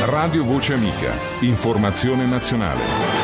Radio Voce Amica. Informazione nazionale.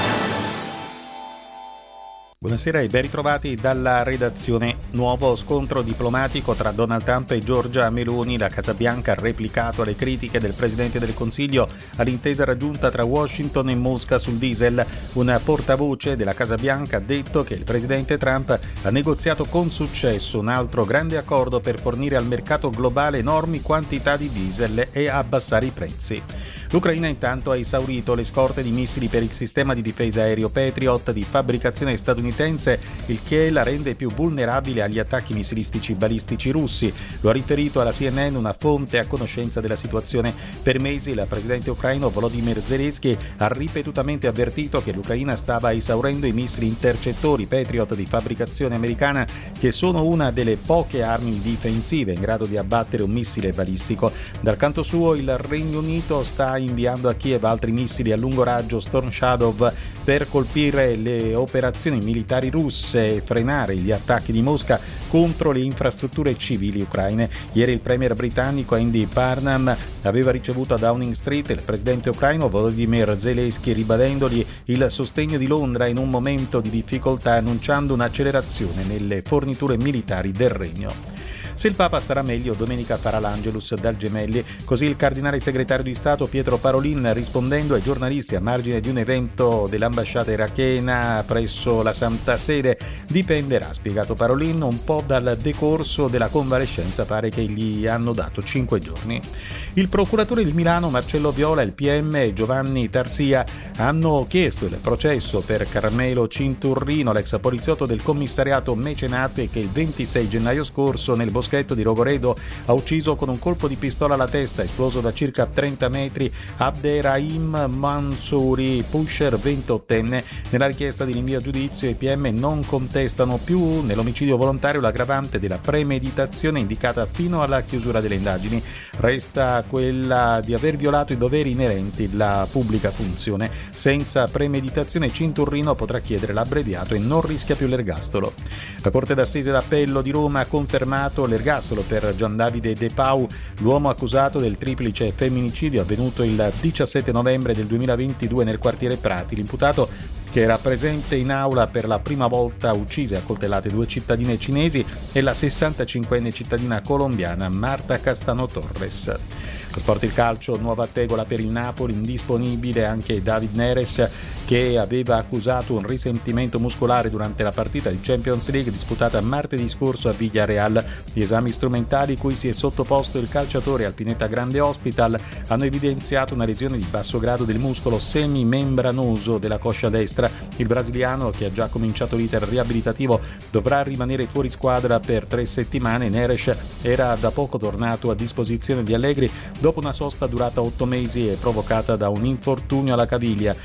Buonasera e ben ritrovati dalla redazione. Nuovo scontro diplomatico tra Donald Trump e Giorgia Meloni. La Casa Bianca ha replicato le critiche del Presidente del Consiglio all'intesa raggiunta tra Washington e Mosca sul diesel. Un portavoce della Casa Bianca ha detto che il Presidente Trump ha negoziato con successo un altro grande accordo per fornire al mercato globale enormi quantità di diesel e abbassare i prezzi. L'Ucraina intanto ha esaurito le scorte di missili per il sistema di difesa aereo Patriot di fabbricazione statunitense, il che la rende più vulnerabile agli attacchi missilistici balistici russi. Lo ha riferito alla CNN una fonte a conoscenza della situazione. Per mesi il presidente ucraino Volodymyr Zelensky ha ripetutamente avvertito che l'Ucraina stava esaurendo i missili intercettori Patriot di fabbricazione americana, che sono una delle poche armi difensive in grado di abbattere un missile balistico. Dal canto suo il Regno Unito sta inviando a Kiev altri missili a lungo raggio Storm Shadow per colpire le operazioni militari russe e frenare gli attacchi di Mosca contro le infrastrutture civili ucraine. Ieri il premier britannico Andy Burnham aveva ricevuto a Downing Street il presidente ucraino Volodymyr Zelensky, ribadendogli il sostegno di Londra in un momento di difficoltà, annunciando un'accelerazione nelle forniture militari del regno. Se il Papa starà meglio, domenica farà l'Angelus dal Gemelli. Così il cardinale segretario di Stato Pietro Parolin, rispondendo ai giornalisti a margine di un evento dell'ambasciata irachena presso la Santa Sede, dipenderà, spiegato Parolin, un po' dal decorso della convalescenza. Pare che gli hanno dato 5 giorni. Il procuratore di Milano Marcello Viola e il PM Giovanni Tarsia hanno chiesto il processo per Carmelo Cinturrino, l'ex poliziotto del commissariato Mecenate che il 26 gennaio scorso nel boschetto di Rogoredo ha ucciso con un colpo di pistola alla testa, esploso da circa 30 metri, Abderrahim Mansouri, pusher 28enne. Nella richiesta di rinvio a giudizio i PM non contestano più nell'omicidio volontario l'aggravante della premeditazione indicata fino alla chiusura delle indagini. Resta quella di aver violato i doveri inerenti alla pubblica funzione. Senza premeditazione Cinturrino potrà chiedere l'abbreviato e non rischia più l'ergastolo. La Corte d'Assise d'Appello di Roma ha confermato l'ergastolo per Giandavide De Pau, l'uomo accusato del triplice femminicidio avvenuto il 17 novembre del 2022 nel quartiere Prati. L'imputato, che era presente in aula per la prima volta, uccise a coltellate 2 cittadine cinesi e la 65enne cittadina colombiana Marta Castano Torres. Lo sport, il calcio, nuova tegola per il Napoli, indisponibile anche David Neres, che aveva accusato un risentimento muscolare durante la partita di Champions League disputata martedì scorso a Villarreal. Gli esami strumentali cui si è sottoposto il calciatore al Pineta Grande Hospital hanno evidenziato una lesione di basso grado del muscolo semimembranoso della coscia destra. Il brasiliano, che ha già cominciato l'iter riabilitativo, dovrà rimanere fuori squadra per 3 settimane. Neres era da poco tornato a disposizione di Allegri dopo una sosta durata 8 mesi e provocata da un infortunio alla caviglia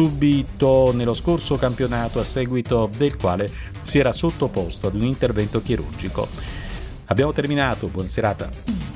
subito nello scorso campionato, a seguito del quale si era sottoposto ad un intervento chirurgico. Abbiamo terminato, buona serata.